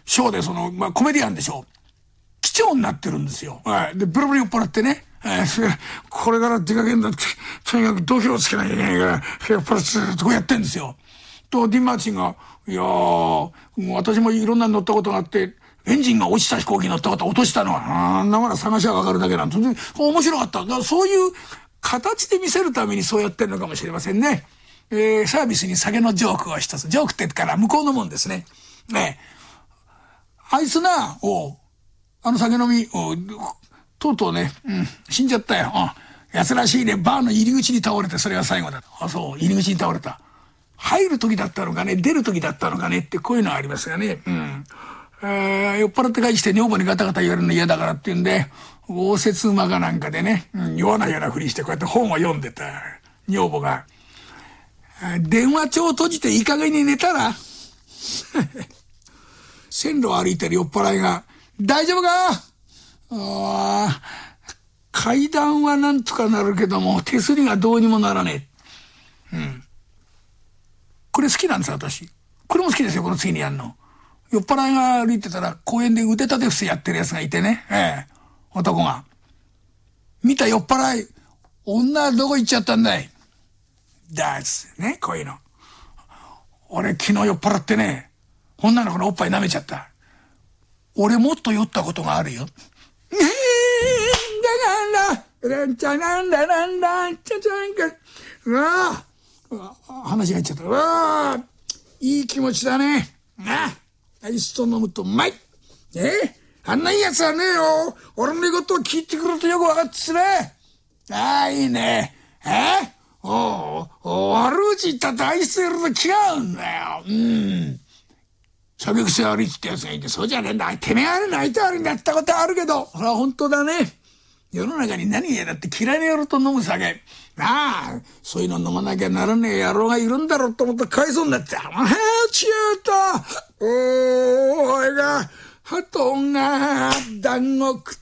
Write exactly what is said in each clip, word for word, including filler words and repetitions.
ショーでその、まあ、コメディアンでしょ。機長になってるんですよ。はい。で、ブルブル酔っ払ってね。えー、これから出かけんだって、とにかく度胸つけなきゃいけないから、酔っ払ってとこやってんですよ。と、ディン・マーチンが、いやー、もう私もいろんなに乗ったことがあって、エンジンが落ちた飛行機乗ったこと落としたのは、あんなもの探しはわかるだけなんて、面白かった。だからそういう形で見せるためにそうやってるのかもしれませんね。えー、サービスに酒のジョークを一つ。ジョークって言ったから向こうのもんですね。ねあいつな、おあの酒飲み、おとうとうね、うん、死んじゃったよ。うん、奴らしいね、バーの入り口に倒れて、それが最後だ。あ、そう、入り口に倒れた。入る時だったのかね、出る時だったのかねってこういうのはありますがね。うん。えー、酔っ払って帰ってきて女房にガタガタ言われるの嫌だからって言うんで、応接馬かなんかでね、うん、酔わないようなふりしてこうやって本を読んでた女房が、電話帳を閉じていい加減に寝たら線路を歩いてる酔っ払いが、大丈夫か？あ階段はなんとかなるけども、手すりがどうにもならねえ。うん。これ好きなんです私。これも好きですよ、この次にやるの。酔っ払いが歩いてたら公園で腕立て伏せやってるやつがいてね。ええ。男が。見た酔っ払い、女はどこ行っちゃったんだい？だっつね、こういうの。俺昨日酔っ払ってね、女の子のおっぱい舐めちゃった。俺もっと酔ったことがあるよ。ねえ、だから、ランチャランダランダンチャチャンカ、うわぁ、話がいっちゃった。うわぁ、いい気持ちだね。なあ、アイスと飲むとうまい。えあんないいやつはねえよ。俺の言うことを聞いてくるとよくわかってね。ああ、いいね。えおう、お悪口言ったってあいつやると違うんだよ。うん。酒癖悪いってやつがいて、そうじゃねえんだ。てめえあれ泣いて悪いんだったことあるけど。それは本当だね。世の中に何やだって嫌いな野郎と飲む酒。ああ、そういうの飲まなきゃならねえ野郎がいるんだろうと思ったらかわいそうになって。ああ、違った。おーいが、鳩が団子食って、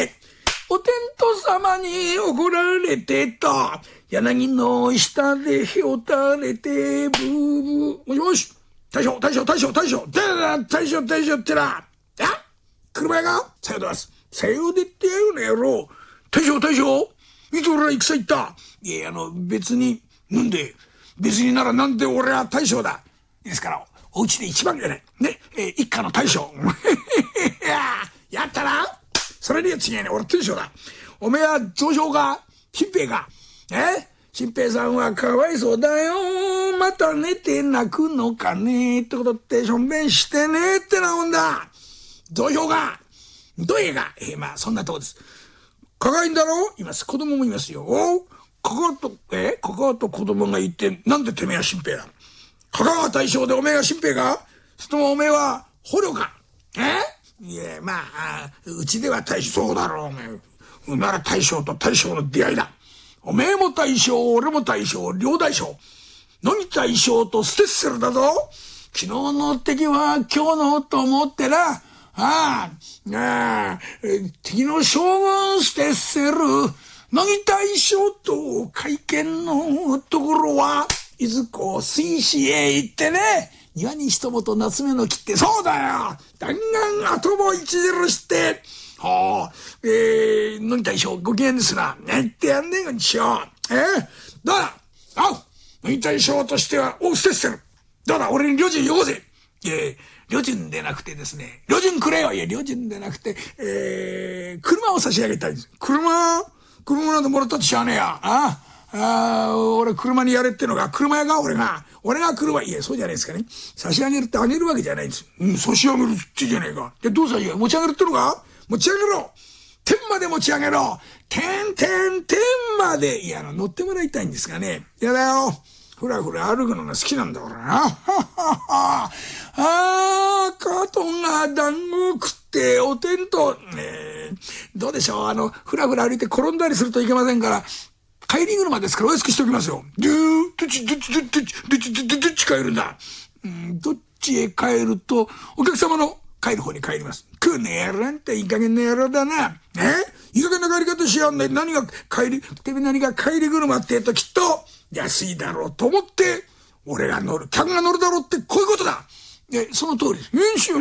お天道様に怒られてと、柳の下でへをたれて、ブーブー。もしもし、大将、大将、大将、大将、でな、大将、大将ってな。あ車屋がさようでます。さようでってやるの野郎。大将、大将、いつ俺ら戦行った？いや、あの、別に、なんで、別にならなんで俺は大将だ。ですから、お家で一番じゃない。ね、えー、一家の大将。やったな。それには違いね。俺大将だ。おめえは蔵将か新平か。え新平さんはかわいそうだよ。また寝て泣くのかねってことってしょんべんしてねってなもんだ。蔵将がどえがえー、まあそんなとこです。かかいんだろいます。子供もいますよ。おかかと、えかかと子供がいて、なんでてめえは新平だ。かかは大将でおめえが新平か。そともおめえは捕虜か。えいや、まあ、うちでは大将、そうだろう、おめえ。なら大将と大将の出会いだ。おめえも大将、俺も大将、両大将。飲み大将とステッセルだぞ。昨日の敵は今日のと思ってな。ああ、ああ、敵の将軍ステッセル、乃木大将と会見のところは、いずこ水死へ行ってね、庭に一言夏目の木って、そうだよ弾丸後も一印って、はあ、えー、乃木大将ご機嫌ですな。ねってやんねえがにしよう。えー、どうだあう乃木大将としては、お、ステッセル。どうだ俺に旅順よこせ。えー、旅順でなくてですね、旅順くれよ。いや、旅順でなくて、えー、車を差し上げたいんです。車車なんてもらったってしゃあねえや。ああ、俺車にやれってのが、車屋が俺が、俺が車、いや、そうじゃないですかね。差し上げるってあげるわけじゃないんです。うん、差し上げるってじゃねえか。で、どう差し上げる持ち上げるってのか持ち上げろ天まで持ち上げろ天、天、天までいや、あの、乗ってもらいたいんですがね。いやだよ。ふらふら歩くのが好きなんだ、俺な。ははは。ああ、カートンが団子食って、お天と、ねどうでしょうあの、ふらふら歩いて転んだりするといけませんから、帰り車ですからお安くしておきますよ。どっち、どっち、どっち、どっち、どっち、どっち帰るんだ。うん、どっちへ帰ると、お客様の帰る方に帰ります。くねえらんっていい加減な野郎だな。えいい加減な帰り方しやんね。何が帰り、てめ何が帰り車って言うときっと安いだろうと思って、俺が乗る、客が乗るだろうってこういうことだ。え、その通りです。